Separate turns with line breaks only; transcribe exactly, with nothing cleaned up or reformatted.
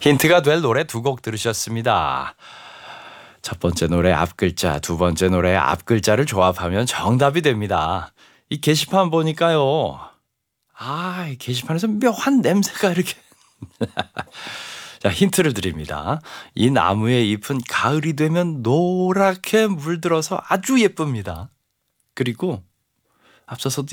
힌트가 될 노래 두 곡 들으셨습니다. 첫 번째 노래 앞 글자, 두 번째 노래 앞 글자를 조합하면 정답이 됩니다. 이 게시판 보니까요. 아, 이 게시판에서 묘한 냄새가 이렇게. 자, 힌트를 드립니다. 이 나무의 잎은 가을이 되면 노랗게 물들어서 아주 예쁩니다. 그리고 앞서서도